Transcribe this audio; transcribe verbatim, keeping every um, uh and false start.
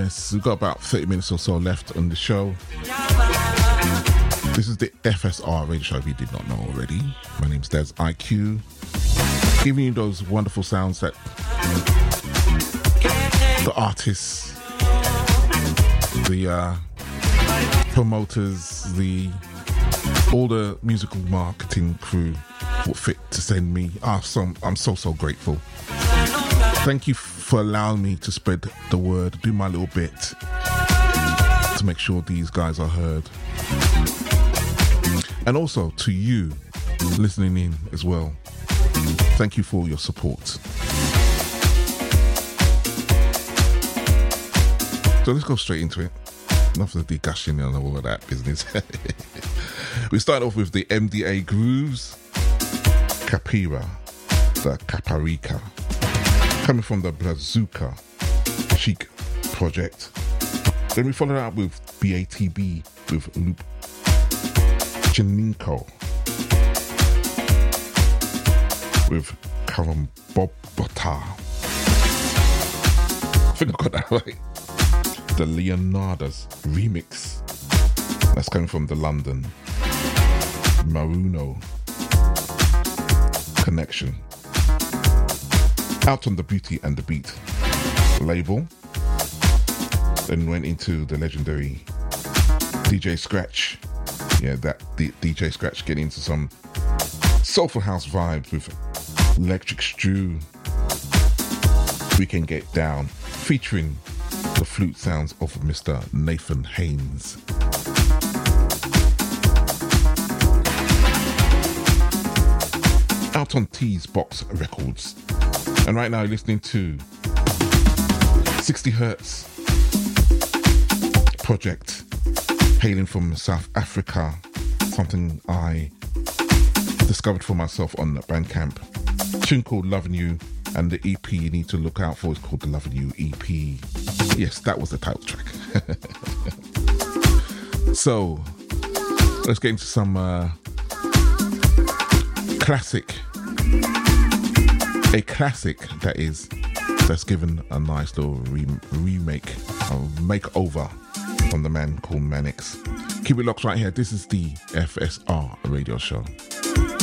Yes, we've got about thirty minutes or so left on the show. This is the F S R radio show if you did not know already. My name's Des I Q, giving you those wonderful sounds that the artists, the uh, promoters, the all the musical marketing crew were fit to send me. Oh, so, I'm so, so grateful. Thank you for allowing me to spread the word, do my little bit to make sure these guys are heard. And also to you listening in as well. Thank you for your support. So let's go straight into it. Enough of the gushing and all of that business. We start off with the M D A Grooves, Capira, the Caparica, coming from the Brazuca Chic project. Then we follow that with B A T B with Loop Janinko with Karambobota. I think I got that right. The Leonardo's remix. That's coming from the London Maruno Connection. Out on the Beauty and the Beat label. Then went into the legendary D J Scratch. Yeah, that D- DJ Scratch getting into some soulful house vibes with Electric Stew. We Can Get Down, featuring the flute sounds of Mister Nathan Haynes. Out on T's Box Records. And right now you're listening to sixty hertz project hailing from South Africa. Something I discovered for myself on Bandcamp. A tune called Loving You, and the E P you need to look out for is called the Loving You E P. Yes, that was the title track. So, let's get into some uh, classic. A classic, that is, that's given a nice little re- remake, a makeover from the man called Manix. Keep it locked right here. This is the F S R radio show.